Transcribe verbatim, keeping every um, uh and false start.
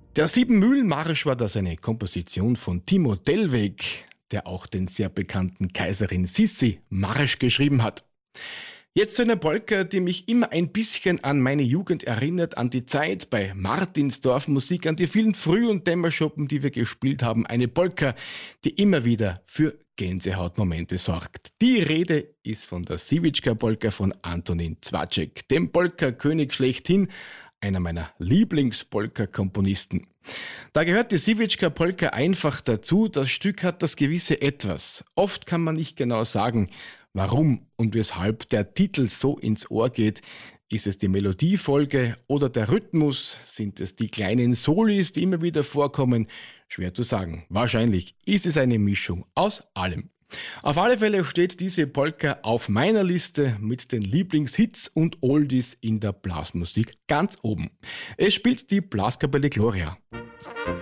Der Siebenmühlenmarsch war das eine Komposition von Timo Dellweg, der auch den sehr bekannten Kaiserin Sissi Marsch geschrieben hat. Jetzt zu einer Polka, die mich immer ein bisschen an meine Jugend erinnert, an die Zeit bei Martinsdorf Musik, an die vielen Früh- und Dämmerschuppen, die wir gespielt haben. Eine Polka, die immer wieder für Gänsehautmomente sorgt. Die Rede ist von der Siwitschka-Polka von Antonin Zwaschek, dem Polka-König schlechthin, einer meiner Lieblings-Polka-Komponisten. Da gehört die Siwitschka-Polka einfach dazu. Das Stück hat das gewisse Etwas. Oft kann man nicht genau sagen, warum und weshalb der Titel so ins Ohr geht. Ist es die Melodiefolge oder der Rhythmus? Sind es die kleinen Solis, die immer wieder vorkommen? Schwer zu sagen. Wahrscheinlich ist es eine Mischung aus allem. Auf alle Fälle steht diese Polka auf meiner Liste mit den Lieblingshits und Oldies in der Blasmusik ganz oben. Es spielt die Blaskapelle Gloria.